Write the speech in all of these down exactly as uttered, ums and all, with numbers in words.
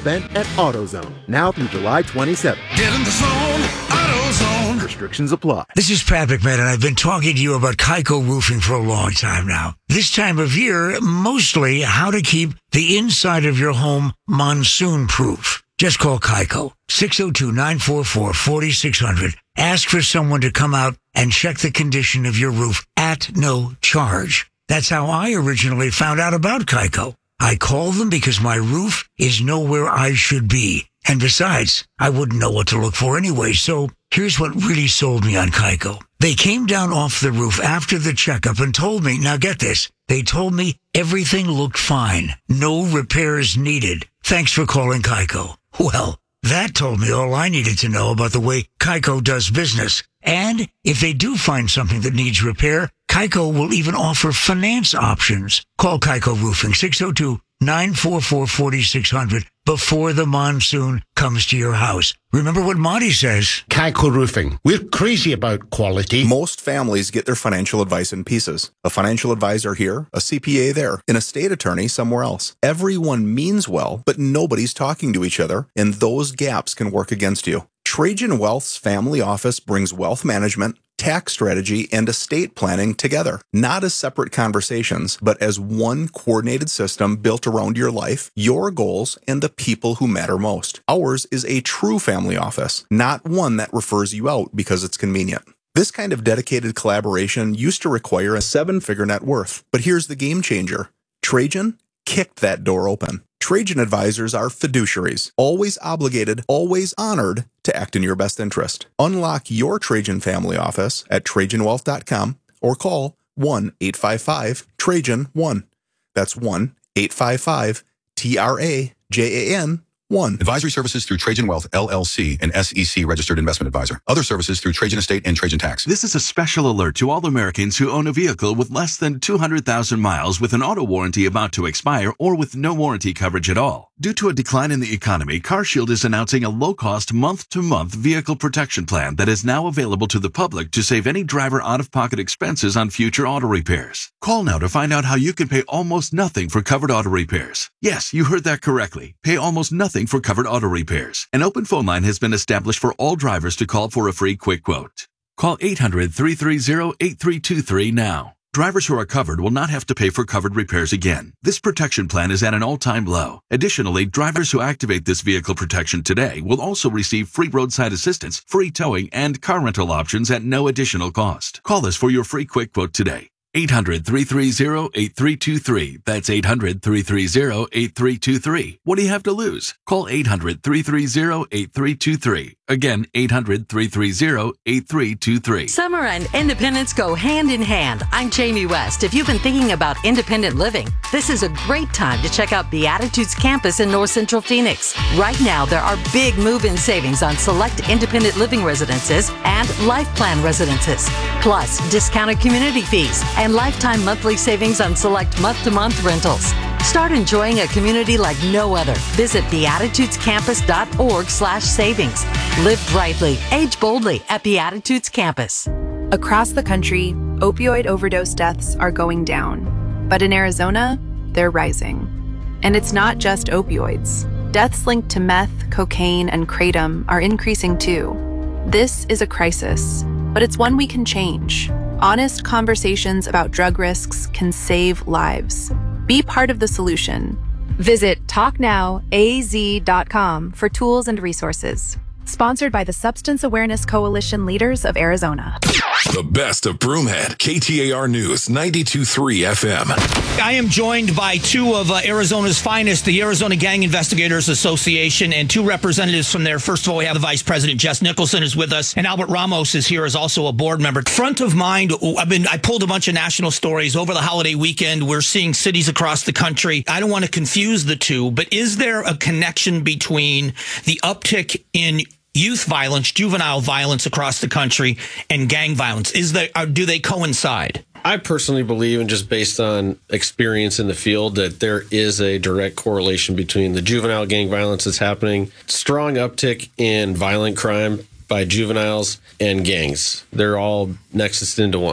spent at AutoZone. Now through July twenty-seventh. Get in the zone, AutoZone. Restrictions apply. This is Pat McMahon, and I've been talking to you about Kaiko Roofing for a long time now. This time of year, mostly how to keep the inside of your home monsoon-proof. Just call Kaiko, six oh two, nine four four, four six zero zero. Ask for someone to come out and check the condition of your roof at no charge. That's how I originally found out about Kaiko. I called them because my roof is nowhere I should be. And besides, I wouldn't know what to look for anyway, so here's what really sold me on Kaiko. They came down off the roof after the checkup and told me, now get this, they told me everything looked fine. No repairs needed. Thanks for calling Kaiko. Well, that told me all I needed to know about the way Kaiko does business. And if they do find something that needs repair, Kaiko will even offer finance options. Call Kaiko Roofing, six oh two, nine four four, four six zero zero, before the monsoon comes to your house. Remember what Monty says. Kaiko Roofing. We're crazy about quality. Most families get their financial advice in pieces. A financial advisor here, a C P A there, an estate attorney somewhere else. Everyone means well, but nobody's talking to each other, and those gaps can work against you. Trajan Wealth's family office brings wealth management, tax strategy, and estate planning together, not as separate conversations, but as one coordinated system built around your life, your goals, and the people who matter most. Ours is a true family office, not one that refers you out because it's convenient. This kind of dedicated collaboration used to require a seven-figure net worth, but here's the game changer. Trajan kicked that door open. Trajan advisors are fiduciaries, always obligated, always honored to act in your best interest. Unlock your Trajan family office at Trajan Wealth dot com or call one eight five five Trajan one. That's one eight five five T R A J A N one. Advisory services through Trajan Wealth, L L C, an S E C registered investment advisor. Other services through Trajan Estate and Trajan Tax. This is a special alert to all Americans who own a vehicle with less than two hundred thousand miles with an auto warranty about to expire or with no warranty coverage at all. Due to a decline in the economy, CarShield is announcing a low-cost month-to-month vehicle protection plan that is now available to the public to save any driver out-of-pocket expenses on future auto repairs. Call now to find out how you can pay almost nothing for covered auto repairs. Yes, you heard that correctly. Pay almost nothing for covered auto repairs. An open phone line has been established for all drivers to call for a free quick quote. Call eight hundred, three three zero, eight three two three now. Drivers who are covered will not have to pay for covered repairs again. This protection plan is at an all-time low. Additionally, drivers who activate this vehicle protection today will also receive free roadside assistance, free towing, and car rental options at no additional cost. Call us for your free quick quote today. eight hundred, three three zero, eight three two three. That's eight hundred, three three zero, eight three two three. What do you have to lose? Call eight hundred, three three zero, eight three two three. Again, eight hundred, three three zero, eight three two three. Summer and independence go hand in hand. I'm Jamie West. If you've been thinking about independent living, this is a great time to check out Beatitudes Campus in North Central Phoenix. Right now, there are big move-in savings on select independent living residences and life plan residences, plus discounted community fees and lifetime monthly savings on select month-to-month rentals. Start enjoying a community like no other. Visit beatitudescampus.org slash savings. Live brightly, age boldly at Beatitudes Campus. Across the country, opioid overdose deaths are going down. But in Arizona, they're rising. And it's not just opioids. Deaths linked to meth, cocaine, and kratom are increasing too. This is a crisis, but it's one we can change. Honest conversations about drug risks can save lives. Be part of the solution. Visit talk now A Z dot com for tools and resources. Sponsored by the Substance Awareness Coalition Leaders of Arizona. The best of Broomhead, K T A R News, ninety-two point three F M. I am joined by two of uh, Arizona's finest, the Arizona Gang Investigators Association, and two representatives from there. First of all, we have the Vice President, Jess Nicholson, is with us, and Albert Ramos is here as also a board member. Front of mind, I've been, I pulled a bunch of national stories over the holiday weekend. We're seeing cities across the country. I don't want to confuse the two, but is there a connection between the uptick in youth violence, juvenile violence across the country, and gang violence? Is there, or do they coincide? I personally believe, and just based on experience in the field, that there is a direct correlation between the juvenile gang violence that's happening, strong uptick in violent crime by juveniles, and gangs. They're all nexused into one.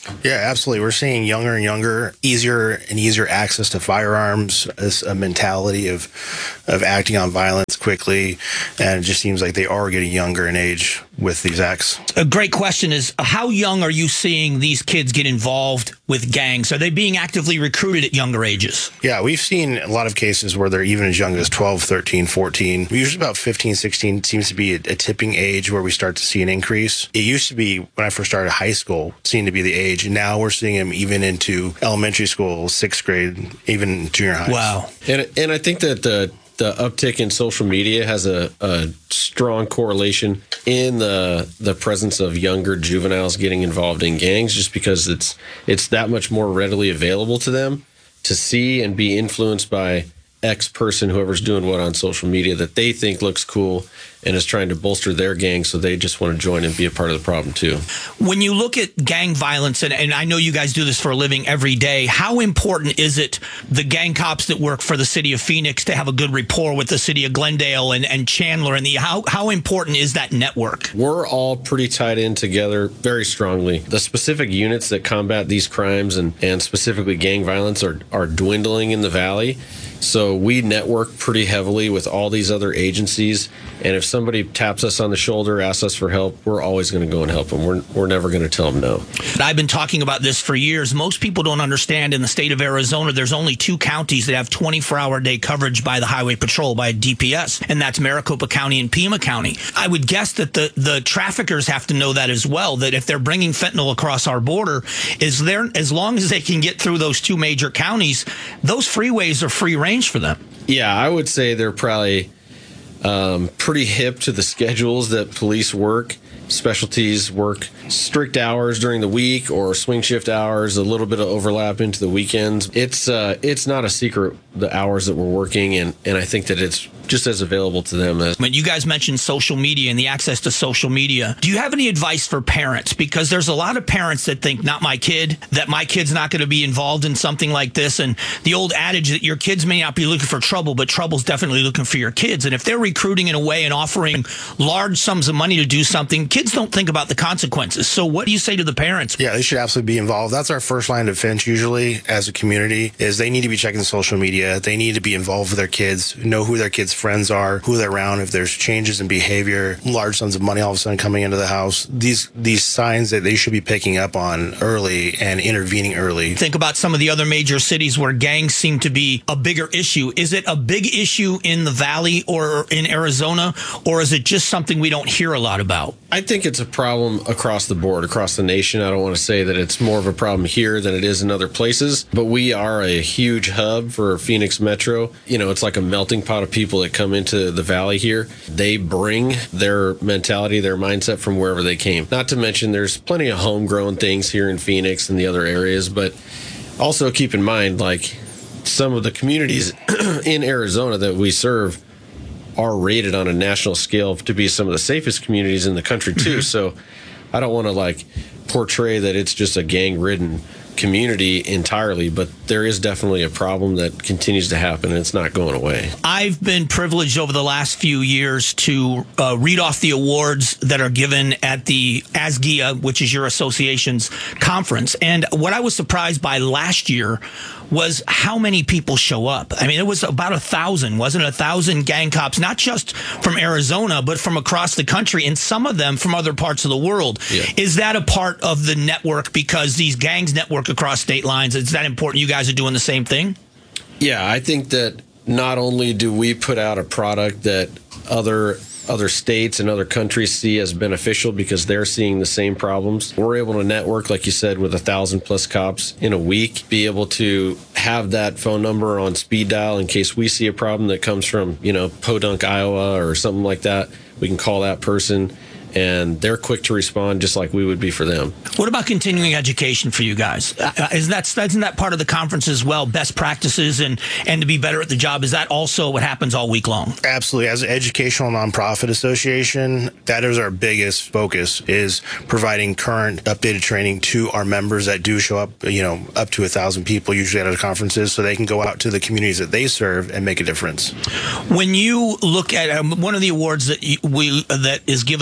Yeah, absolutely. We're seeing younger and younger, easier and easier access to firearms, as a mentality of of acting on violence quickly, and it just seems like they are getting younger in age with these acts. A great question is, how young are you seeing these kids get involved with gangs? Are they being actively recruited at younger ages? Yeah, we've seen a lot of cases where they're even as young as twelve, thirteen, fourteen. Usually about fifteen, sixteen seems to be a, a tipping age where we start to see an increase. It used to be, when I first started high school, seemed to be the age, and now we're seeing them even into elementary school, sixth grade, even junior high. Wow. And, and I think that the the uptick in social media has a, a strong correlation in the the presence of younger juveniles getting involved in gangs, just because it's it's that much more readily available to them to see and be influenced by X person, whoever's doing what on social media that they think looks cool and is trying to bolster their gang, so they just want to join and be a part of the problem too. When you look at gang violence, and, and I know you guys do this for a living every day, how important is it, the gang cops that work for the city of Phoenix, to have a good rapport with the city of Glendale and, and Chandler? And the how, how important is that network? We're all pretty tied in together very strongly. The specific units that combat these crimes and, and specifically gang violence are, are dwindling in the Valley. So we network pretty heavily with all these other agencies, and if somebody taps us on the shoulder, asks us for help, we're always going to go and help them. We're, we're never going to tell them no. I've been talking about this for years. Most people don't understand, in the state of Arizona, there's only two counties that have twenty-four hour day coverage by the Highway Patrol, by D P S, and that's Maricopa County and Pima County. I would guess that the, the traffickers have to know that as well, that if they're bringing fentanyl across our border, is there, as long as they can get through those two major counties, those freeways are free range for them. Yeah, I would say they're probably um, pretty hip to the schedules that police work. Specialties work strict hours during the week or swing shift hours, a little bit of overlap into the weekends. It's uh, it's not a secret, the hours that we're working, and, and I think that it's just as available to them as. When you guys mentioned social media and the access to social media, do you have any advice for parents? Because there's a lot of parents that think, not my kid, that my kid's not going to be involved in something like this. And the old adage that your kids may not be looking for trouble, but trouble's definitely looking for your kids. And if they're recruiting in a way and offering large sums of money to do something, kids don't think about the consequences. So what do you say to the parents? Yeah, they should absolutely be involved. That's our first line of defense usually as a community, is they need to be checking social media. They need to be involved with their kids, know who their kids' friends are, who they're around. If there's changes in behavior, large sums of money all of a sudden coming into the house, these these signs that they should be picking up on early and intervening early. Think about some of the other major cities where gangs seem to be a bigger issue. Is it a big issue in the Valley or in Arizona, or is it just something we don't hear a lot about? I think it's a problem across the board, across the nation. I don't want to say that it's more of a problem here than it is in other places, but we are a huge hub for Phoenix Metro. You know, it's like a melting pot of people that come into the Valley here. They bring their mentality, their mindset from wherever they came. Not to mention there's plenty of homegrown things here in Phoenix and the other areas, but also keep in mind, like, some of the communities in Arizona that we serve are rated on a national scale to be some of the safest communities in the country too. So I don't want to like portray that it's just a gang-ridden community entirely, but there is definitely a problem that continues to happen, and it's not going away. I've been privileged over the last few years to uh, read off the awards that are given at the ASGIA, which is your association's conference. And what I was surprised by last year was how many people show up. I mean, it was about a thousand, wasn't it? A thousand gang cops, not just from Arizona, but from across the country, and some of them from other parts of the world. Yeah. Is that a part of the network? Because these gangs network across state lines. Is that important? You guys are doing the same thing? Yeah, I think that not only do we put out a product that other other states and other countries see as beneficial because they're seeing the same problems. We're able to network, like you said, with a thousand plus cops in a week, be able to have that phone number on speed dial in case we see a problem that comes from, you know, Podunk, Iowa or something like that. We can call that person, and they're quick to respond just like we would be for them. What about continuing education for you guys? Uh, is that, isn't that part of the conference as well, best practices and, and to be better at the job? Is that also what happens all week long? Absolutely. As an educational nonprofit association, that is our biggest focus, is providing current updated training to our members that do show up, you know, up to a thousand people usually at our conferences, so they can go out to the communities that they serve and make a difference. When you look at um, one of the awards that you, we that is given away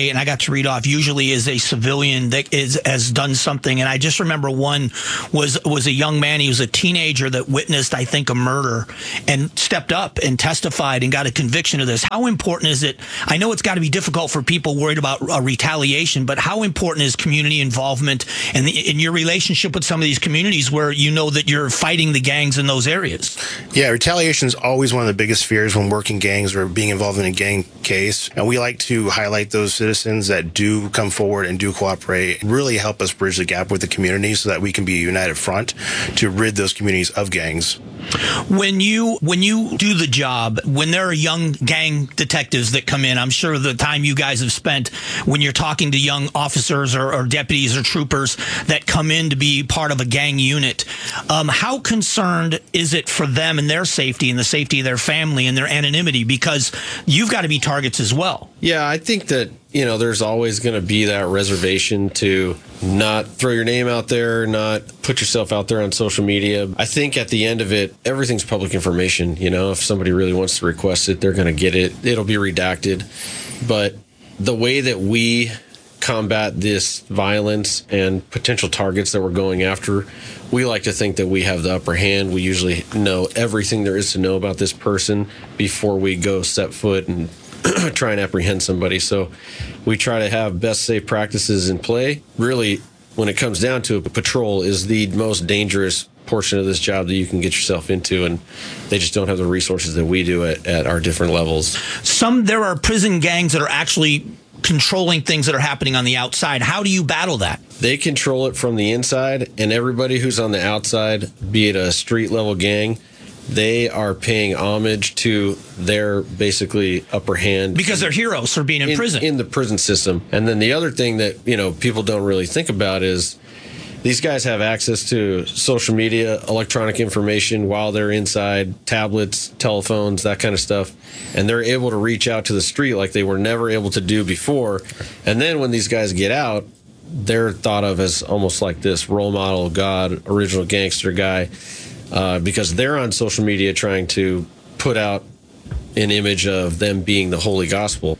and I got to read off, usually is a civilian that is has done something. And I just remember one was was a young man. He was a teenager that witnessed, I think, a murder and stepped up and testified and got a conviction of this. How important is it? I know it's got to be difficult for people worried about a retaliation, but how important is community involvement and in your relationship with some of these communities where you know that you're fighting the gangs in those areas? Yeah, retaliation is always one of the biggest fears when working gangs or being involved in a gang case. And we like to highlight those citizens that do come forward and do cooperate, really help us bridge the gap with the community so that we can be a united front to rid those communities of gangs. When you when you do the job, when there are young gang detectives that come in, I'm sure the time you guys have spent when you're talking to young officers or, or deputies or troopers that come in to be part of a gang unit, um, how concerned is it for them and their safety and the safety of their family and their anonymity? Because you've got to be targets as well. Yeah, I think that, you know, there's always going to be that reservation to not throw your name out there, not put yourself out there on social media. I think at the end of it, everything's public information. You know, if somebody really wants to request it, they're going to get it. It'll be redacted. But the way that we combat this violence and potential targets that we're going after, we like to think that we have the upper hand. We usually know everything there is to know about this person before we go set foot and try and apprehend somebody. So we try to have best safe practices in play. Really, when it comes down to it, patrol is the most dangerous portion of this job that you can get yourself into, and they just don't have the resources that we do at, at our different levels. Some there are prison gangs that are actually controlling things that are happening on the outside. How do you battle that? They control it from the inside, and everybody who's on the outside, be it a street level gang, they are paying homage to their basically upper hand. Because they're heroes for being in, in prison. In the prison system. And then the other thing that, you know, people don't really think about is these guys have access to social media, electronic information while they're inside, tablets, telephones, that kind of stuff. And they're able to reach out to the street like they were never able to do before. And then when these guys get out, they're thought of as almost like this role model, God, original gangster guy. Uh, because they're on social media trying to put out an image of them being the holy gospel.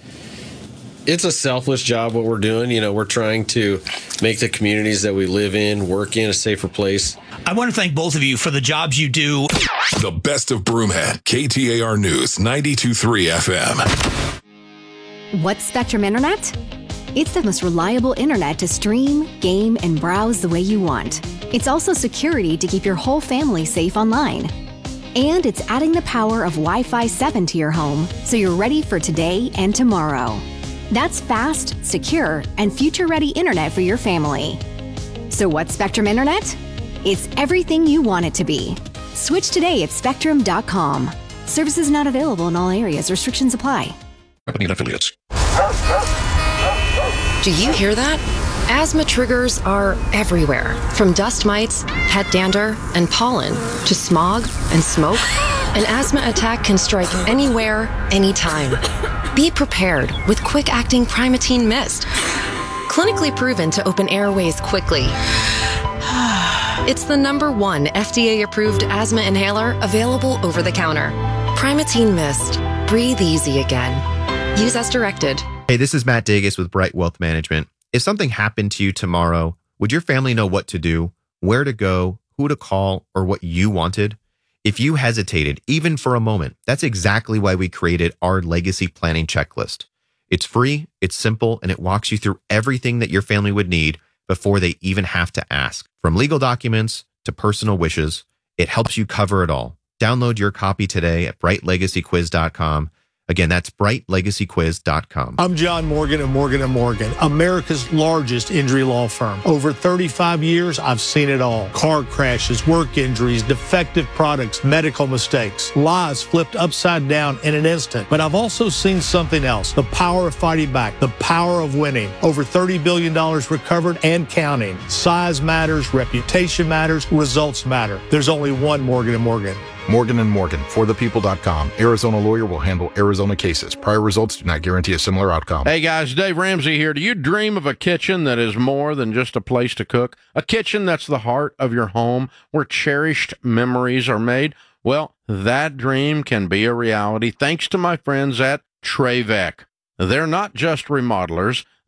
It's a selfless job what we're doing. You know, we're trying to make the communities that we live in, work in, a safer place. I want to thank both of you for the jobs you do. The best of Broomhead, K T A R News, ninety-two point three F M. What's Spectrum Internet? It's the most reliable internet to stream, game, and browse the way you want. It's also security to keep your whole family safe online. And it's adding the power of Wi-Fi seven to your home so you're ready for today and tomorrow. That's fast, secure, and future-ready internet for your family. So what's Spectrum Internet? It's everything you want it to be. Switch today at spectrum dot com. Services not available in all areas. Restrictions apply. Company and affiliates. Do you hear that? Asthma triggers are everywhere, from dust mites, head dander, and pollen, to smog and smoke. An asthma attack can strike anywhere, anytime. Be prepared with quick-acting Primatene Mist. Clinically proven to open airways quickly. It's the number one F D A-approved asthma inhaler available over the counter. Primatene Mist. Breathe easy again. Use as directed. Hey, this is Matt Dagus with Bright Wealth Management. If something happened to you tomorrow, would your family know what to do, where to go, who to call, or what you wanted? If you hesitated, even for a moment, that's exactly why we created our legacy planning checklist. It's free, it's simple, and it walks you through everything that your family would need before they even have to ask. From legal documents to personal wishes, it helps you cover it all. Download your copy today at bright legacy quiz dot com. Again, that's bright legacy quiz dot com. I'm John Morgan of Morgan and Morgan, America's largest injury law firm. Over thirty-five years, I've seen it all. Car crashes, work injuries, defective products, medical mistakes, lives flipped upside down in an instant. But I've also seen something else, the power of fighting back, the power of winning. Over thirty billion dollars recovered and counting. Size matters, reputation matters, results matter. There's only one Morgan and Morgan. Morgan and Morgan, for the people dot com. Arizona lawyer will handle Arizona cases. Prior results do not guarantee a similar outcome. Hey guys, Dave Ramsey here. Do you dream of a kitchen that is more than just a place to cook? A kitchen that's the heart of your home, where cherished memories are made? Well, that dream can be a reality thanks to my friends at Trevec. They're not just remodelers.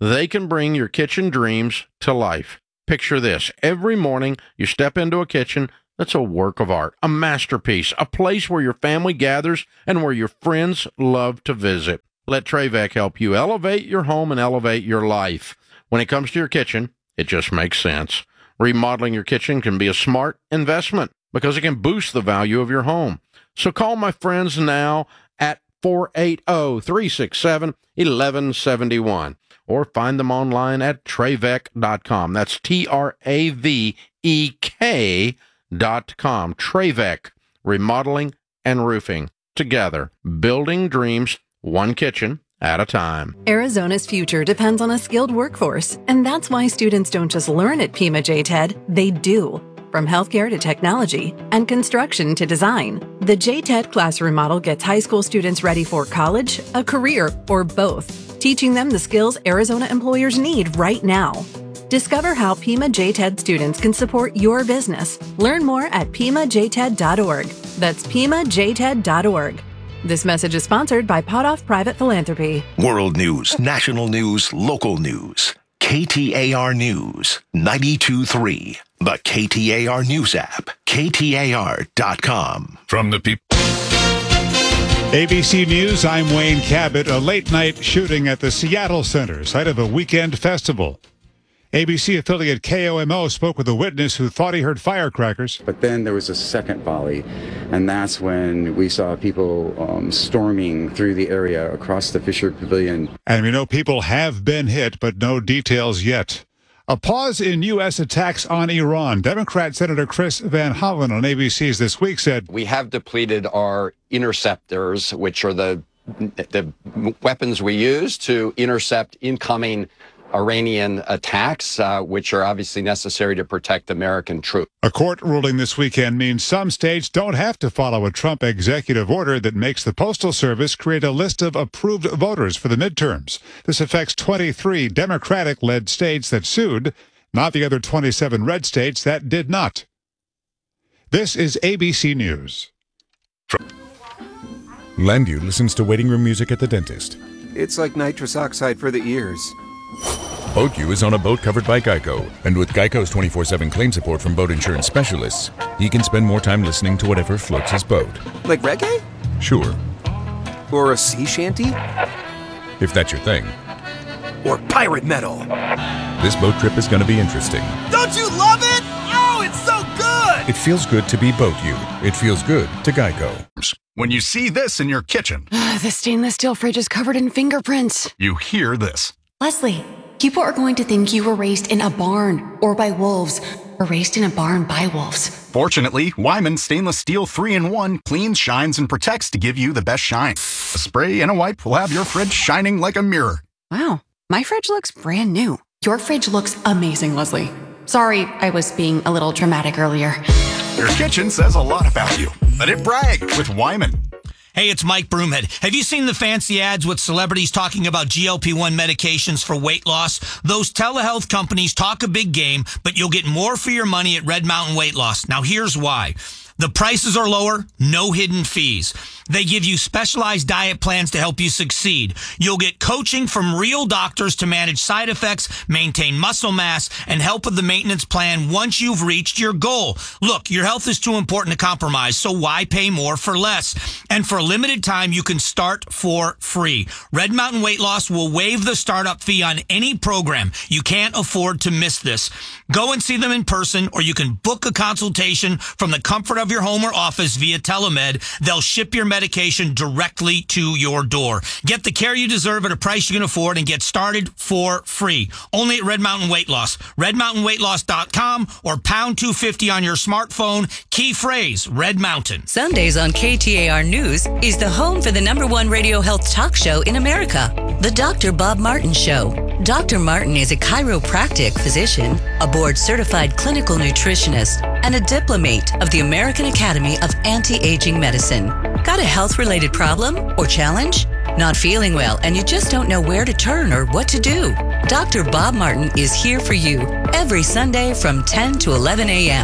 they can bring your kitchen dreams to life. Picture this. Every morning you step into a kitchen that's a work of art, a masterpiece, a place where your family gathers and where your friends love to visit. Let Trevec help you elevate your home and elevate your life. When it comes to your kitchen, it just makes sense. Remodeling your kitchen can be a smart investment because it can boost the value of your home. So call my friends now at four eight zero, three six seven, one one seven one or find them online at Travek dot com. That's T R A V E K dot com. Travek, remodeling and roofing. Together, building dreams, one kitchen at a time. Arizona's future depends on a skilled workforce, and that's why students don't just learn at Pima J TED, they do. From healthcare to technology and construction to design, the J TED classroom model gets high school students ready for college, a career, or both, teaching them the skills Arizona employers need right now. Discover how Pima J TED students can support your business. Learn more at pima j ted dot org. That's pima j ted dot org. This message is sponsored by Potoff Private Philanthropy. World news, national news, local news. K T A R News, ninety-two point three. The K T A R News app, K T A R dot com. From the people. A B C News, I'm Wayne Cabot. A late-night shooting at the Seattle Center, site of a weekend festival. A B C affiliate K O M O spoke with a witness who thought he heard firecrackers. But then there was a second volley, and that's when we saw people um, storming through the area across the Fisher Pavilion. And we know people have been hit, but no details yet. A pause in U S attacks on Iran. Democrat Senator Chris Van Hollen on A B C's This Week said, "We have depleted our interceptors, which are the the weapons we use to intercept incoming Iranian attacks, uh, which are obviously necessary to protect American troops." A court ruling this weekend means some states don't have to follow a Trump executive order that makes the Postal Service create a list of approved voters for the midterms. This affects twenty-three Democratic-led states that sued, not the other twenty-seven red states that did not. This is A B C News. Landu listens to waiting room music at the dentist. It's like nitrous oxide for the ears. Boat U is on a boat covered by Geico, and with Geico's twenty-four seven claim support from boat insurance specialists, he can spend more time listening to whatever floats his boat. Like reggae? Sure. Or a sea shanty? If that's your thing. Or pirate metal? This boat trip is going to be interesting. Don't you love it? Oh, it's so good! It feels good to be Boat U. It feels good to Geico. When you see this in your kitchen, the stainless steel fridge is covered in fingerprints. You hear this. Leslie, people are going to think you were raised in a barn or by wolves, or raised in a barn by wolves. Fortunately, Wyman Stainless Steel three in one cleans, shines, and protects to give you the best shine. A spray and a wipe will have your fridge shining like a mirror. Wow, my fridge looks brand new. Your fridge looks amazing, Leslie. Sorry, I was being a little dramatic earlier. Your kitchen says a lot about you. Let it brag with Wyman. Hey, it's Mike Broomhead. Have you seen the fancy ads with celebrities talking about G L P one medications for weight loss? Those telehealth companies talk a big game, but you'll get more for your money at Red Mountain Weight Loss. Now, here's why. The prices are lower, no hidden fees. They give you specialized diet plans to help you succeed. You'll get coaching from real doctors to manage side effects, maintain muscle mass, and help with the maintenance plan once you've reached your goal. Look, your health is too important to compromise, so why pay more for less? And for a limited time, you can start for free. Red Mountain Weight Loss will waive the startup fee on any program. You can't afford to miss this. Go and see them in person, or you can book a consultation from the comfort of your home or office via Telemed. They'll ship your medication directly to your door. Get the care you deserve at a price you can afford and get started for free. Only at Red Mountain Weight Loss. red mountain weight loss dot com or pound two fifty on your smartphone. Key phrase, Red Mountain. Sundays on K T A R News is the home for the number one radio health talk show in America, the Doctor Bob Martin Show. Doctor Martin is a chiropractic physician, a board-certified clinical nutritionist, and a diplomate of the American Academy of Anti-Aging Medicine. Got a health-related problem or challenge? Not feeling well and you just don't know where to turn or what to do? Doctor Bob Martin is here for you every Sunday from ten to eleven a.m.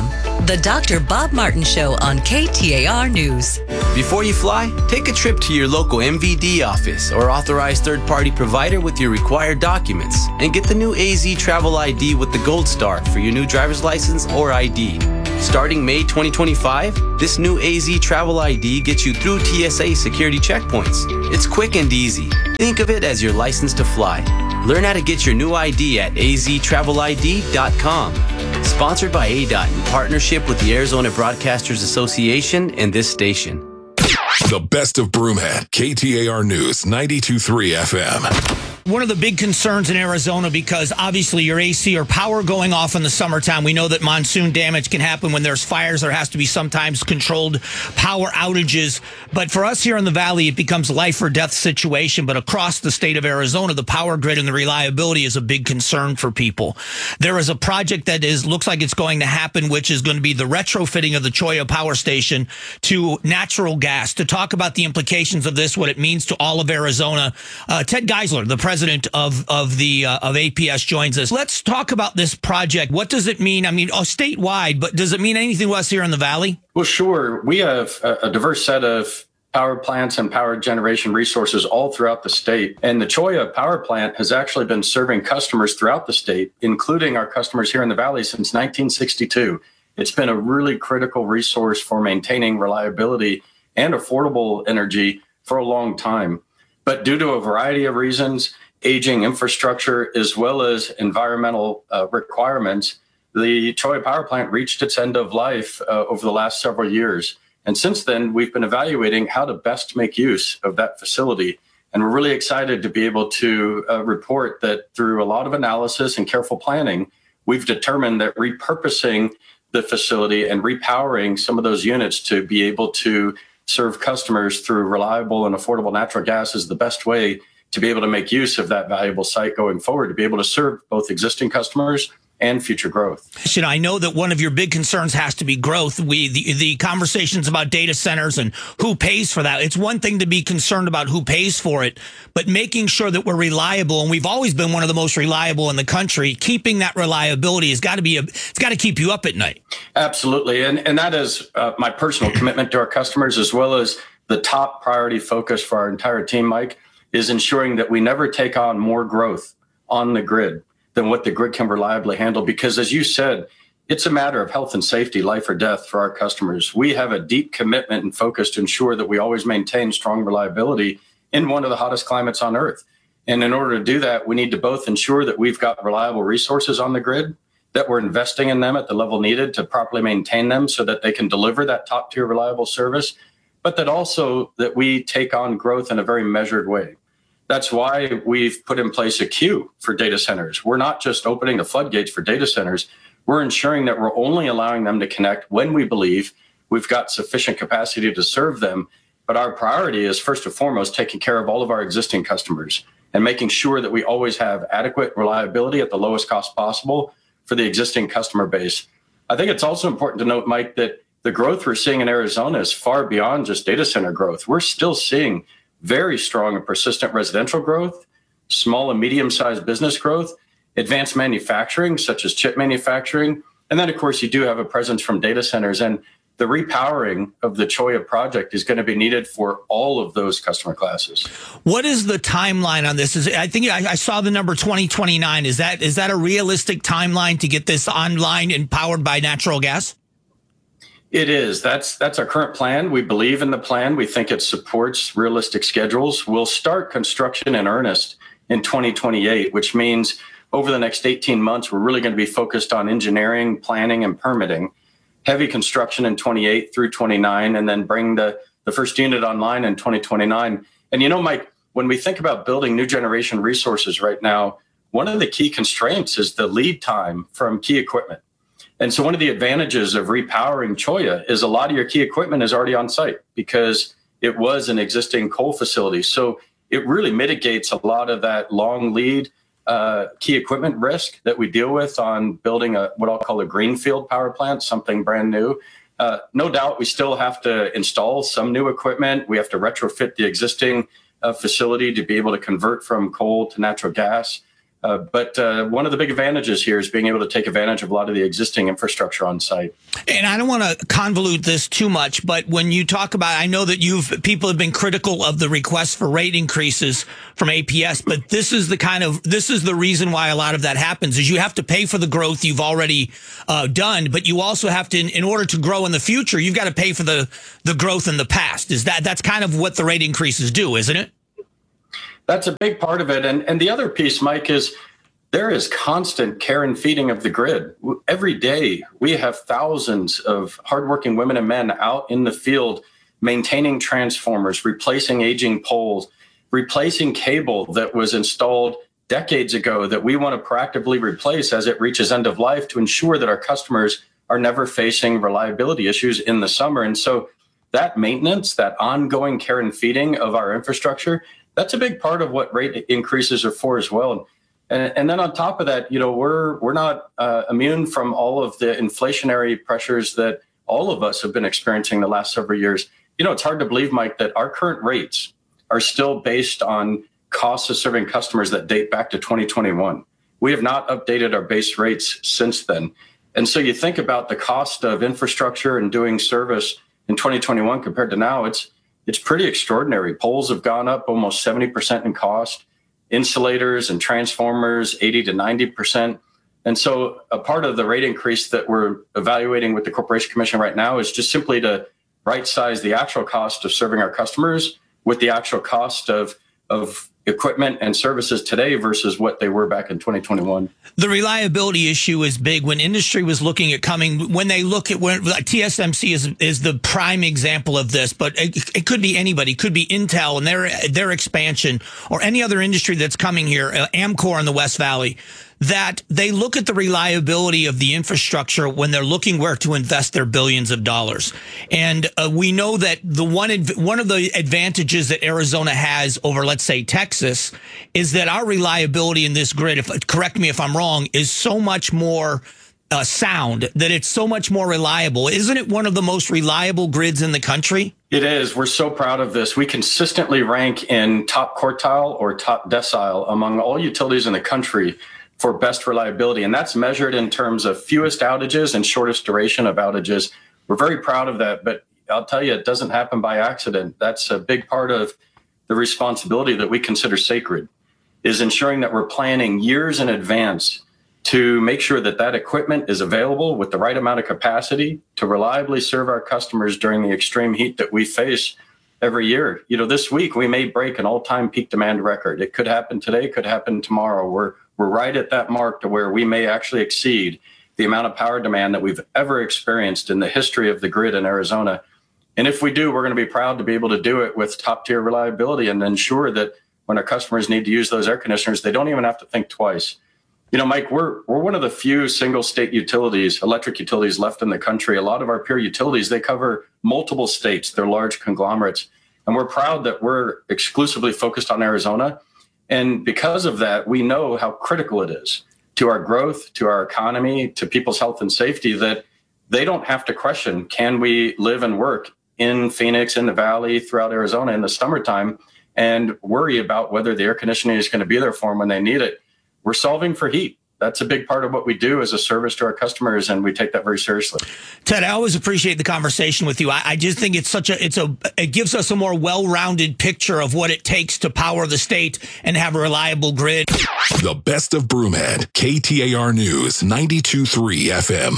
The Doctor Bob Martin Show on K T A R News. Before you fly, take a trip to your local M V D office or authorized third-party provider with your required documents and get the new A Z Travel I D with the Gold Star for your new driver's license or I D. Starting May twenty twenty-five, this new A Z Travel I D gets you through T S A security checkpoints. It's quick and easy. Think of it as your license to fly. Learn how to get your new I D at A Z travel I D dot com. Sponsored by A D O T in partnership with the Arizona Broadcasters Association and this station. The best of Broomhead, K T A R News, ninety-two point three F M. One of the big concerns in Arizona, because obviously your A C or power going off in the summertime. We know that monsoon damage can happen when there's fires. There has to be sometimes controlled power outages. But for us here in the Valley, it becomes life or death situation. But across the state of Arizona, the power grid and the reliability is a big concern for people. There is a project that is looks like it's going to happen, which is going to be the retrofitting of the Cholla Power Station to natural gas. To talk about the implications of this, what it means to all of Arizona, uh, Ted Geisler, the president President of of the uh, of A P S, joins us. Let's talk about this project. What does it mean? I mean, oh, statewide, but does it mean anything to us here in the Valley? Well, sure. We have a, a diverse set of power plants and power generation resources all throughout the state. And the Cholla Power Plant has actually been serving customers throughout the state, including our customers here in the Valley, since nineteen sixty-two. It's been a really critical resource for maintaining reliability and affordable energy for a long time. But due to a variety of reasons, aging infrastructure, as well as environmental uh, requirements, the Cholla Power Plant reached its end of life uh, over the last several years. And since then, we've been evaluating how to best make use of that facility. And we're really excited to be able to uh, report that through a lot of analysis and careful planning, we've determined that repurposing the facility and repowering some of those units to be able to serve customers through reliable and affordable natural gas is the best way to be able to make use of that valuable site going forward, to be able to serve both existing customers and future growth. I know that one of your big concerns has to be growth. We the, the conversations about data centers and who pays for that. It's one thing to be concerned about who pays for it, but making sure that we're reliable, and we've always been one of the most reliable in the country. Keeping that reliability has got to be a, it's got to keep you up at night. Absolutely, and and that is uh, my personal commitment to our customers, as well as the top priority focus for our entire team, Mike, is ensuring that we never take on more growth on the grid than what the grid can reliably handle. Because as you said, it's a matter of health and safety, life or death for our customers. We have a deep commitment and focus to ensure that we always maintain strong reliability in one of the hottest climates on Earth. And in order to do that, we need to both ensure that we've got reliable resources on the grid, that we're investing in them at the level needed to properly maintain them so that they can deliver that top tier reliable service, but that also that we take on growth in a very measured way. That's why we've put in place a queue for data centers. We're not just opening the floodgates for data centers. We're ensuring that we're only allowing them to connect when we believe we've got sufficient capacity to serve them. But our priority is first and foremost taking care of all of our existing customers and making sure that we always have adequate reliability at the lowest cost possible for the existing customer base. I think it's also important to note, Mike, that the growth we're seeing in Arizona is far beyond just data center growth. We're still seeing very strong and persistent residential growth, small and medium-sized business growth, advanced manufacturing, such as chip manufacturing. And then, of course, you do have a presence from data centers. And the repowering of the Cholla project is going to be needed for all of those customer classes. What is the timeline on this? Is I think I, I saw the number twenty twenty-nine. Is that is that a realistic timeline to get this online and powered by natural gas? It is. That's that's our current plan. We believe in the plan. We think it supports realistic schedules. We'll start construction in earnest in twenty twenty-eight, which means over the next eighteen months, we're really going to be focused on engineering, planning, and permitting. Heavy construction in twenty-eight through twenty-nine, and then bring the, the first unit online in twenty twenty-nine. And you know, Mike, when we think about building new generation resources right now, one of the key constraints is the lead time from key equipment. And so one of the advantages of repowering Cholla is a lot of your key equipment is already on site because it was an existing coal facility. So it really mitigates a lot of that long lead uh, key equipment risk that we deal with on building a what I'll call a greenfield power plant, something brand new. Uh, no doubt we still have to install some new equipment. We have to retrofit the existing uh, facility to be able to convert from coal to natural gas. Uh, but uh, one of the big advantages here is being able to take advantage of a lot of the existing infrastructure on site. And I don't want to convolute this too much, but when you talk about, I know that you've people have been critical of the request for rate increases from A P S, but this is the kind of this is the reason why a lot of that happens is you have to pay for the growth you've already uh, done, but you also have to, in, in order to grow in the future, you've got to pay for the the growth in the past. Is that that's kind of what the rate increases do, isn't it? That's a big part of it. And, and the other piece, Mike, is there is constant care and feeding of the grid. Every day, we have thousands of hardworking women and men out in the field maintaining transformers, replacing aging poles, replacing cable that was installed decades ago that we want to proactively replace as it reaches end of life to ensure that our customers are never facing reliability issues in the summer. And so that maintenance, that ongoing care and feeding of our infrastructure, that's a big part of what rate increases are for as well. And, and then on top of that, you know, we're we're not uh, immune from all of the inflationary pressures that all of us have been experiencing the last several years. You know, it's hard to believe, Mike, that our current rates are still based on costs of serving customers that date back to twenty twenty-one. We have not updated our base rates since then. And so you think about the cost of infrastructure and doing service in twenty twenty-one compared to now, it's It's pretty extraordinary. Poles have gone up almost seventy percent in cost, insulators and transformers, eighty to ninety percent. And so a part of the rate increase that we're evaluating with the Corporation Commission right now is just simply to right size the actual cost of serving our customers with the actual cost of, of equipment and services today versus what they were back in twenty twenty-one. The reliability issue is big. When industry was looking at coming, when they look at when T S M C is is the prime example of this, but it, it could be anybody, it could be Intel and their their expansion or any other industry that's coming here, uh, Amcor in the West Valley, that they look at the reliability of the infrastructure when they're looking where to invest their billions of dollars. And uh, we know that the one one of the advantages that Arizona has over, let's say, Texas, is that our reliability in this grid, if correct me if I'm wrong, is so much more uh, sound, that it's so much more reliable. Isn't it one of the most reliable grids in the country? It is. We're so proud of this. We consistently rank in top quartile or top decile among all utilities in the country for best reliability. And that's measured in terms of fewest outages and shortest duration of outages. We're very proud of that, but I'll tell you, it doesn't happen by accident. That's a big part of the responsibility that we consider sacred, is ensuring that we're planning years in advance to make sure that that equipment is available with the right amount of capacity to reliably serve our customers during the extreme heat that we face every year. You know, this week we may break an all-time peak demand record. It could happen today, it could happen tomorrow. We're We're right at that mark to where we may actually exceed the amount of power demand that we've ever experienced in the history of the grid in Arizona. And if we do, we're going to be proud to be able to do it with top tier reliability and ensure that when our customers need to use those air conditioners, they don't even have to think twice. You know, Mike, we're we're one of the few single state utilities, electric utilities left in the country. A lot of our peer utilities, they cover multiple states. They're large conglomerates. And we're proud that we're exclusively focused on Arizona. And because of that, we know how critical it is to our growth, to our economy, to people's health and safety, that they don't have to question, can we live and work in Phoenix, in the Valley, throughout Arizona in the summertime, and worry about whether the air conditioning is going to be there for them when they need it. We're solving for heat. That's a big part of what we do as a service to our customers, and we take that very seriously. Ted, I always appreciate the conversation with you. I, I just think it's such a, it's a, it gives us a more well-rounded picture of what it takes to power the state and have a reliable grid. The best of Broomhead, K T A R News, ninety-two point three F M.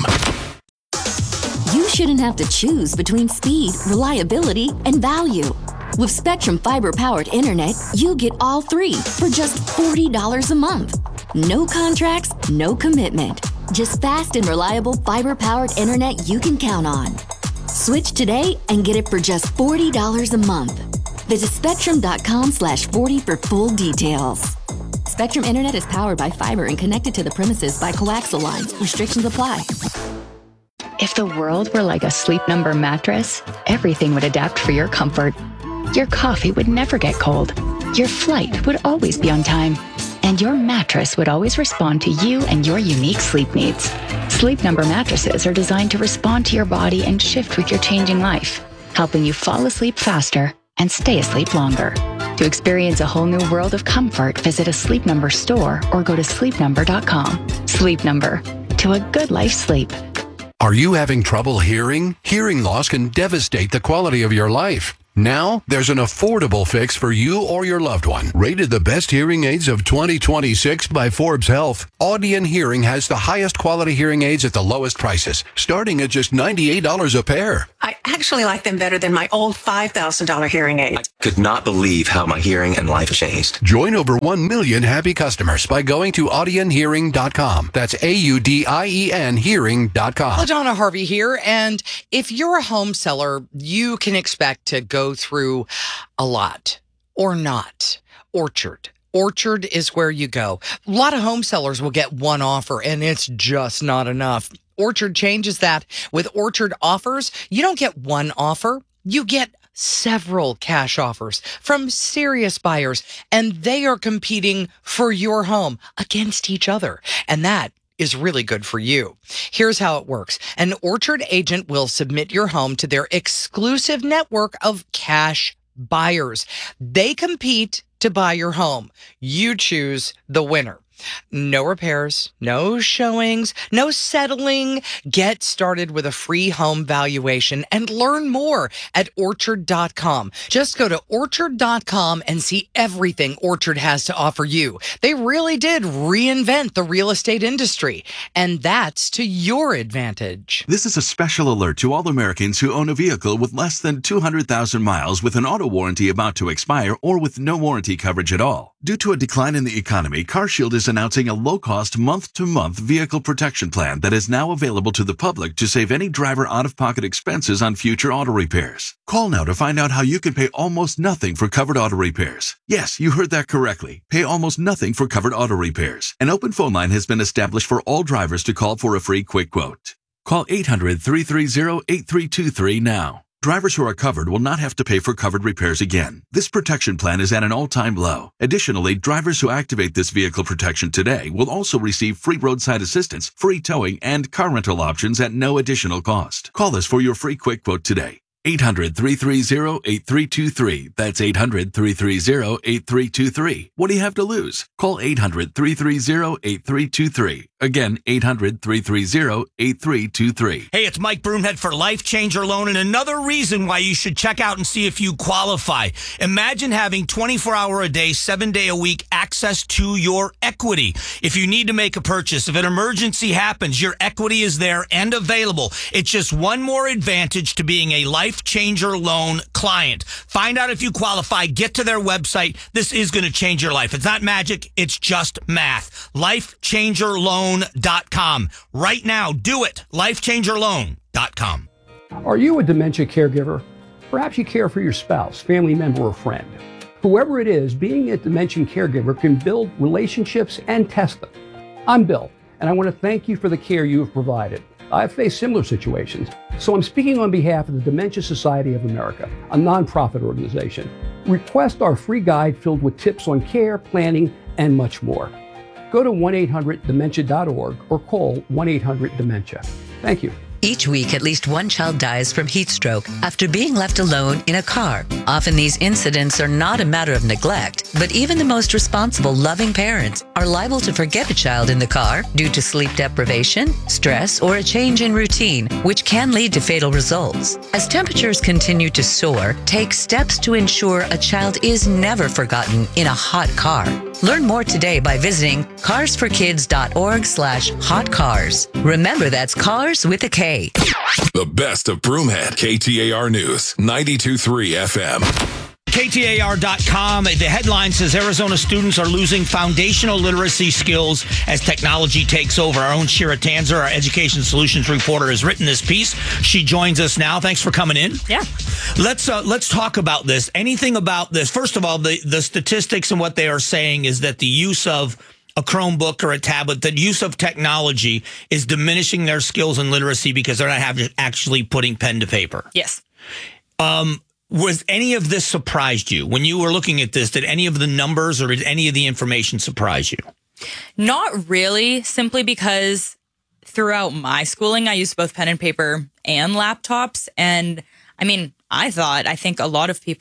You shouldn't have to choose between speed, reliability, and value. With Spectrum fiber-powered internet, you get all three for just forty dollars a month. No contracts, no commitment. Just fast and reliable fiber-powered internet you can count on. Switch today and get it for just forty dollars a month. Visit spectrum.com slash 40 for full details. Spectrum Internet is powered by fiber and connected to the premises by coaxial lines. Restrictions apply. If the world were like a Sleep Number mattress, everything would adapt for your comfort. Your coffee would never get cold. Your flight would always be on time. And your mattress would always respond to you and your unique sleep needs. Sleep Number mattresses are designed to respond to your body and shift with your changing life, helping you fall asleep faster and stay asleep longer. To experience a whole new world of comfort, visit a Sleep Number store or go to sleep number dot com. Sleep Number, to a good life sleep. Are you having trouble hearing? Hearing loss can devastate the quality of your life. Now, there's an affordable fix for you or your loved one. Rated the best hearing aids of twenty twenty-six by Forbes Health, Audion Hearing has the highest quality hearing aids at the lowest prices, starting at just ninety-eight dollars a pair. I actually like them better than my old five thousand dollars hearing aid. I could not believe how my hearing and life changed. Join over one million happy customers by going to audion hearing dot com. That's A U D I E N hearing dot com. LaDonna Harvey here, and if you're a home seller, you can expect to go through a lot or not. Orchard. Orchard is where you go. A lot of home sellers will get one offer, and it's just not enough. Orchard changes that. With Orchard offers, you don't get one offer. You get several cash offers from serious buyers, and they are competing for your home against each other. And that is really good for you. Here's how it works. An Orchard agent will submit your home to their exclusive network of cash buyers. They compete to buy your home. You choose the winner. No repairs, no showings, no settling. Get started with a free home valuation and learn more at orchard dot com. Just go to orchard dot com and see everything Orchard has to offer you. They really did reinvent the real estate industry, and that's to your advantage. This is a special alert to all Americans who own a vehicle with less than two hundred thousand miles with an auto warranty about to expire or with no warranty coverage at all. Due to a decline in the economy, CarShield is announcing a low-cost month-to-month vehicle protection plan that is now available to the public to save any driver out-of-pocket expenses on future auto repairs. Call now to find out how you can pay almost nothing for covered auto repairs. Yes, you heard that correctly. Pay almost nothing for covered auto repairs. An open phone line has been established for all drivers to call for a free quick quote. Call eight hundred, three three zero, eight three two three now. Drivers who are covered will not have to pay for covered repairs again. This protection plan is at an all-time low. Additionally, drivers who activate this vehicle protection today will also receive free roadside assistance, free towing, and car rental options at no additional cost. Call us for your free quick quote today. eight hundred, three three zero, eight three two three. That's eight hundred, three three zero, eight three two three. What do you have to lose? Call eight hundred, three three zero, eight three two three. Again, eight hundred, three three zero, eight three two three. Hey, it's Mike Broomhead for Life Changer Loan, and another reason why you should check out and see if you qualify. Imagine having twenty-four hour a day, seven day a week access to your equity. If you need to make a purchase, if an emergency happens, your equity is there and available. It's just one more advantage to being a Life Changer Loan client. Find out if you qualify. Get to their website. This is going to change your life. It's not magic. It's just math. life changer loan dot com. Right now, do it. life changer loan dot com. Are you a dementia caregiver? Perhaps you care for your spouse, family member, or friend. Whoever it is, being a dementia caregiver can build relationships and test them. I'm Bill, and I want to thank you for the care you have provided. I've faced similar situations, so I'm speaking on behalf of the Dementia Society of America, a nonprofit organization. Request our free guide filled with tips on care, planning, and much more. Go to one eight hundred dementia dot org or call one eight hundred dementia. Thank you. Each week, at least one child dies from heat stroke after being left alone in a car. Often these incidents are not a matter of neglect, but even the most responsible, loving parents are liable to forget a child in the car due to sleep deprivation, stress, or a change in routine, which can lead to fatal results. As temperatures continue to soar, take steps to ensure a child is never forgotten in a hot car. Learn more today by visiting cars for kids dot org slash hot cars. Remember, that's cars with a K. The best of Broomhead, K T A R News, ninety-two point three F M. K T A R dot com. The headline says Arizona students are losing foundational literacy skills as technology takes over. Our own Shira Tanzer, our Education Solutions reporter, has written this piece. She joins us now. Thanks for coming in. Yeah. Let's uh, let's talk about this. Anything about this? First of all, the, the statistics and what they are saying is that the use of a Chromebook or a tablet, the use of technology is diminishing their skills and literacy because they're not having, actually putting pen to paper. Yes. Um, was any of this surprised you? When you were looking at this, did any of the numbers or did any of the information surprise you? Not really, simply because throughout my schooling, I used both pen and paper and laptops. And I mean, I thought, I think a lot of people,